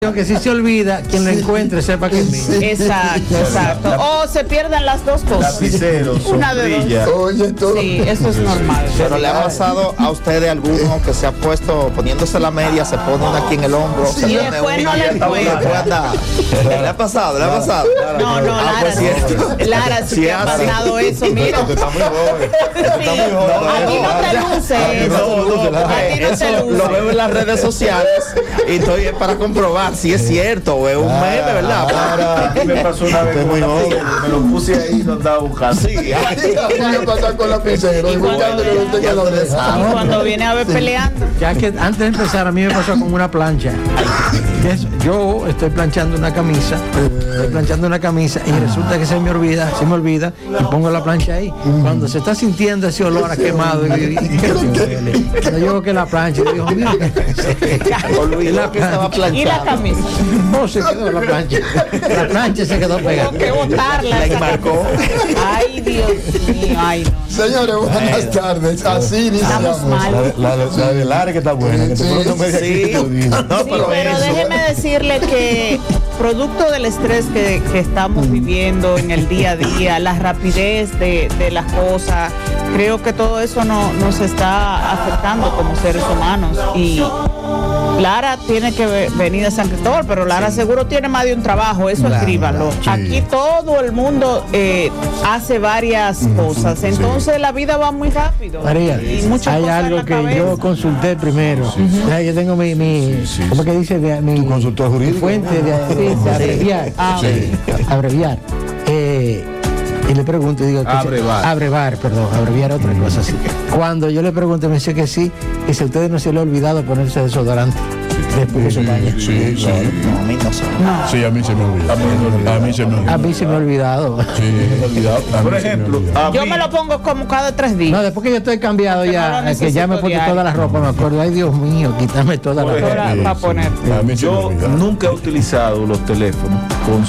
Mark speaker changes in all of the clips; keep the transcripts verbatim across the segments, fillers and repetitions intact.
Speaker 1: Que si se olvida, quien lo encuentre sepa que es mío.
Speaker 2: Exacto, exacto. O se pierden las dos cosas.
Speaker 3: Lapicero,
Speaker 2: Una de dos.
Speaker 3: Oye, todo.
Speaker 2: Sí, eso es normal.
Speaker 4: Pero le ha pasado a ustedes alguno que se ha puesto poniéndose la media, se pone una aquí en el hombro,
Speaker 2: Sí,
Speaker 4: se
Speaker 2: y
Speaker 4: pone
Speaker 2: después
Speaker 4: una
Speaker 2: no le
Speaker 4: y después
Speaker 2: encuentra.
Speaker 4: anda. Le ha pasado, le ha pasado.
Speaker 2: No, no,
Speaker 4: Ah,
Speaker 2: Lara,
Speaker 4: pues
Speaker 2: sí.
Speaker 4: cierto.
Speaker 2: Lara, sí
Speaker 4: Si
Speaker 2: que
Speaker 4: es
Speaker 2: ha
Speaker 4: así.
Speaker 2: pasado eso, mira.
Speaker 3: Usted está muy joven. Usted está muy
Speaker 2: Sí.
Speaker 3: joven.
Speaker 2: Aquí no te luce eso.
Speaker 4: No, no,
Speaker 2: A ti no te
Speaker 4: eso
Speaker 2: luce.
Speaker 4: lo veo en las redes sociales y estoy para comprobar si es cierto o es un meme, ¿verdad?
Speaker 3: Ahora, ¿qué me pasó una vez?
Speaker 4: Usted
Speaker 3: con
Speaker 4: muy
Speaker 3: una
Speaker 4: joven.
Speaker 3: silla? Me lo puse ahí y lo andaba buscando.
Speaker 4: Sí,
Speaker 5: Voy a pasar con lapicero y
Speaker 2: cuando-
Speaker 5: buscándole lo tengo en la oreja.
Speaker 2: Y cuando viene a ver peleando.
Speaker 1: Ya que antes de empezar, a mí me pasó con una plancha. Que es- Yo estoy planchando una camisa, estoy planchando una camisa y resulta que se me olvida, se me olvida y pongo la plancha ahí. Cuando se está sintiendo ese olor a quemado, y, y, y- cuando yo veo que la plancha, yo digo, mira,
Speaker 4: olvidó que estaba
Speaker 2: Y la
Speaker 4: planchando.
Speaker 2: camisa.
Speaker 1: no se quedó la plancha, la plancha se quedó pegada.
Speaker 2: Tengo que botarla.
Speaker 4: La
Speaker 2: esa
Speaker 4: enmarcó.
Speaker 2: camisa. Ay, Dios mío, ay, no.
Speaker 5: Señores, buenas tardes. Así
Speaker 2: Estamos
Speaker 5: iniciamos.
Speaker 2: mal.
Speaker 3: La, la, la de Lara que está buena, que te
Speaker 5: Sí,
Speaker 3: pones una media
Speaker 4: sí.
Speaker 3: aquí, te lo digo.
Speaker 4: No,
Speaker 2: Sí,
Speaker 4: pero
Speaker 2: pero
Speaker 4: eso.
Speaker 2: déjeme decirle que producto del estrés que, que estamos viviendo en el día a día, la rapidez de, de las cosas, creo que todo eso no, nos está afectando como seres humanos. Y Lara tiene que ve- venir a San Cristóbal, pero Lara seguro tiene más de un trabajo, eso escríbalo.
Speaker 3: sí.
Speaker 2: Aquí todo el mundo eh, hace varias cosas, entonces la vida va muy rápido.
Speaker 1: María,
Speaker 2: y muchas
Speaker 1: hay
Speaker 2: cosas en
Speaker 1: algo
Speaker 2: la
Speaker 1: que
Speaker 2: cabeza.
Speaker 1: yo consulté primero. Ya, yo tengo mi, mi
Speaker 3: Sí, sí,
Speaker 1: ¿cómo
Speaker 3: sí.
Speaker 1: que dice? De- mi,
Speaker 3: ¿Tu consultor
Speaker 1: mi
Speaker 3: jurídico?
Speaker 1: fuente de, de- de abreviar.
Speaker 2: Ah,
Speaker 3: Sí.
Speaker 1: Abreviar. Eh, y le pregunto, digo, ¿qué se-
Speaker 3: Abrevar.
Speaker 1: abrevar, perdón, abreviar otra cosa así. Cuando yo le pregunto, me dice que sí, y si a ustedes no se le ha olvidado ponerse desodorante después que se baña.
Speaker 3: Sí, sí.
Speaker 4: No, a mí no sé.
Speaker 3: Sí, a mí se me olvidó. A mí se me olvidó.
Speaker 1: A mí se me ha olvidado.
Speaker 3: Sí, a
Speaker 6: Por
Speaker 3: mí se me
Speaker 6: ejemplo,
Speaker 3: olvidó.
Speaker 6: a
Speaker 2: Yo
Speaker 6: mí-
Speaker 2: me lo pongo como cada tres días.
Speaker 1: No, después que yo estoy cambiado
Speaker 2: Porque no
Speaker 1: ya,
Speaker 2: lo
Speaker 1: eh, que ya me
Speaker 2: necesito
Speaker 1: puse
Speaker 2: diario.
Speaker 1: toda la ropa, me acuerdo, ay Dios mío, quítame toda la
Speaker 6: Por
Speaker 1: ropa.
Speaker 2: Para,
Speaker 3: Sí,
Speaker 2: para
Speaker 3: sí.
Speaker 2: poner
Speaker 3: A mí se me
Speaker 6: yo
Speaker 3: olvidó.
Speaker 6: nunca he utilizado los teléfonos con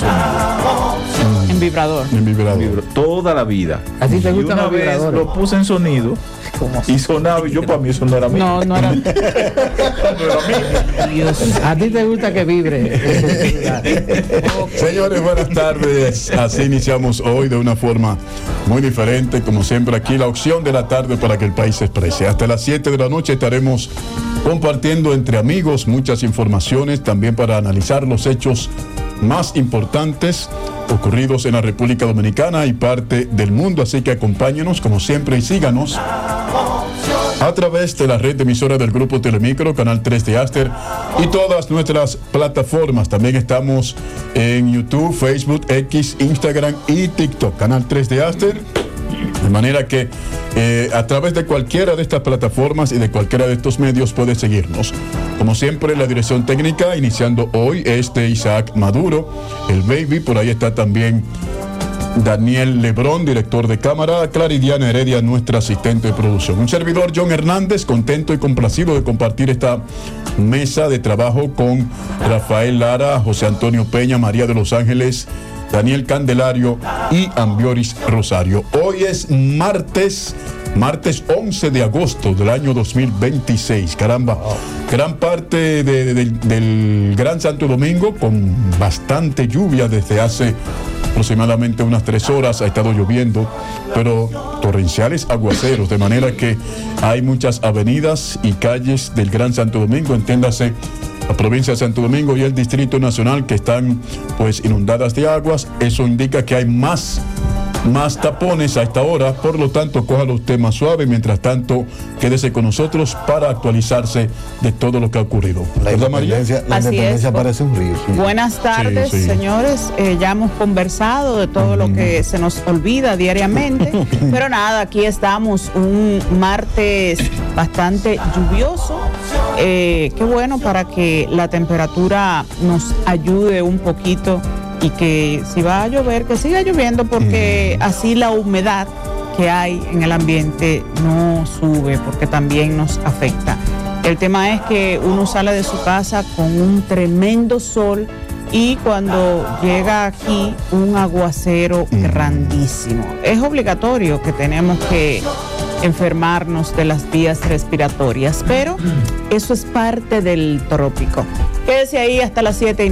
Speaker 6: sonido.
Speaker 2: en vibrador.
Speaker 3: En vibrador.
Speaker 6: Vibra- Toda la vida.
Speaker 1: ¿A ti te
Speaker 6: Y
Speaker 1: gustan
Speaker 6: una
Speaker 1: los
Speaker 6: vez
Speaker 1: vibradores?
Speaker 6: lo puse en sonido y sonaba y yo para mí eso no era mío.
Speaker 2: No, no era.
Speaker 6: No era mío.
Speaker 1: A ti te gusta que vibre.
Speaker 3: Señores, buenas tardes. Así iniciamos hoy de una forma muy diferente. Como siempre, aquí la opción de la tarde para que el país se exprese. Hasta las siete de la noche estaremos compartiendo entre amigos muchas informaciones, también para analizar los hechos más importantes ocurridos en la República Dominicana y parte del mundo. Así que acompáñenos como siempre y síganos a través de la red de emisora del Grupo Telemicro, Canal tres de Aster y todas nuestras plataformas. También estamos en YouTube, Facebook, X, Instagram y TikTok, Canal tres de Aster. De manera que eh, a través de cualquiera de estas plataformas y de cualquiera de estos medios puede seguirnos. Como siempre, la dirección técnica, iniciando hoy, es de Isaac Maduro, el baby. Por ahí está también Daniel Lebrón, director de cámara, Claridiana Heredia, nuestra asistente de producción. Un servidor, John Hernández, contento y complacido de compartir esta mesa de trabajo con Rafael Lara, José Antonio Peña, María de los Ángeles, Daniel Candelario y Ambioris Rosario. Hoy es martes, martes once de agosto del año dos mil veintiséis. Caramba, gran parte de- de- del Gran Santo Domingo con bastante lluvia desde hace aproximadamente unas tres horas. Ha estado lloviendo, pero torrenciales aguaceros, de manera que hay muchas avenidas y calles del Gran Santo Domingo, entiéndase la provincia de Santo Domingo y el Distrito Nacional, que están pues inundadas de aguas. Eso indica que hay más más tapones a esta hora, por lo tanto cójalo usted más suave. Mientras tanto, quédese con nosotros para actualizarse de todo lo que ha ocurrido. La ¿Verdad, María? independencia, la
Speaker 2: Así
Speaker 3: independencia
Speaker 2: es.
Speaker 3: parece un río. sí.
Speaker 2: Buenas tardes,
Speaker 3: Sí, sí.
Speaker 2: señores. Eh, ya hemos conversado de todo lo que se nos olvida diariamente, pero nada, aquí estamos un martes bastante lluvioso. Eh, qué bueno para que la temperatura nos ayude un poquito y que si va a llover, que siga lloviendo, porque así la humedad que hay en el ambiente no sube, porque también nos afecta. El tema es que uno sale de su casa con un tremendo sol y cuando llega aquí un aguacero grandísimo. Es obligatorio que tenemos que enfermarnos de las vías respiratorias, pero eso es parte del trópico. Quédese ahí hasta las siete y